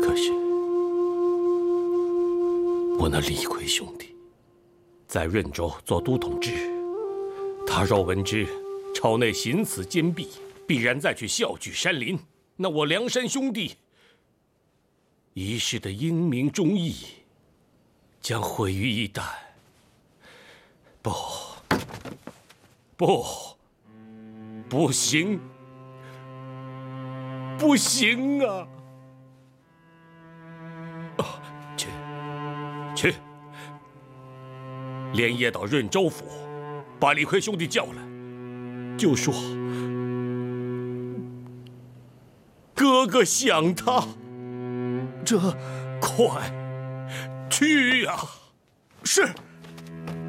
可是我那李逵兄弟在润州做都统制，他若闻知朝内行此奸弊，必然再去笑举山林。那我梁山兄弟一世的英明忠义将毁于一旦。不行，不行啊！去，连夜到润州府，把李逵兄弟叫来，就说哥哥想他。 这， 快去呀！ 是。